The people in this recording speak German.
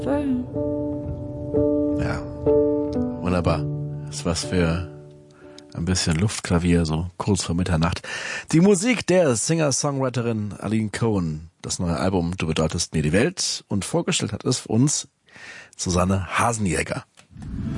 Ja, wunderbar. Das ist was für ein bisschen Luftklavier, so kurz vor Mitternacht. Die Musik der Singer-Songwriterin Aline Cohen. Das neue Album Du bedeutest mir die Welt. Und vorgestellt hat es uns Susanne Hasenjäger.